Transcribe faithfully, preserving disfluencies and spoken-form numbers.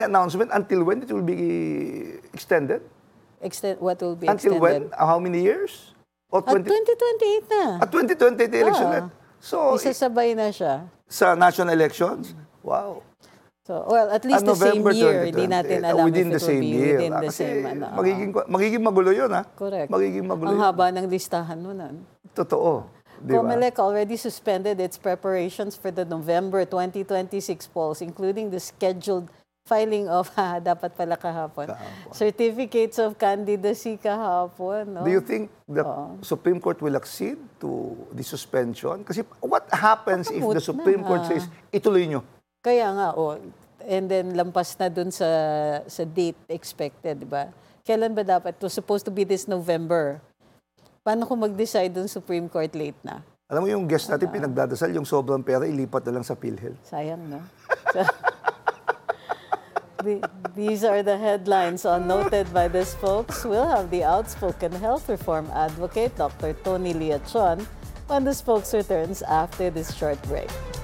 announcement until when it will be extended? Extend, what will be Until extended? when? Uh, How many years? O At twenty twenty-eight na. At twenty twenty-eight election Oo. na. So, i- Isasabay na siya. sa national elections? Wow. So, well, at least Ah, the same November year. twenty Hindi natin twenty, alam within if it the will same be year. within Ah, the kasi same. Ano, magiging, magiging magulo yun, ha? correct. Magiging magulo Ang yun. haba ng listahan mo nun. Totoo. Di ba? COMELEC already suspended its preparations for the November twenty twenty-six polls, including the scheduled filing of, ha, dapat pala kahapon, Kahapon. certificates of candidacy kahapon. No? Do you think the Oo. Supreme Court will accede to the suspension? Kasi what happens if Makamot the Supreme na, Court ha? says, ituloy nyo? Kaya nga, oh, and then lampas na dun sa, sa date expected, di ba? Kailan ba dapat? It was supposed to be this November. Paano kung mag-decide dun Supreme Court late na? Alam mo yung guest natin, pinagdadasal, yung sobrang pera, ilipat na lang sa PhilHealth. Sayang, no? So, the, these are the headlines on Noted by these folks. We'll have the outspoken health reform advocate, Doctor Tony Liachon, when the spokes returns after this short break.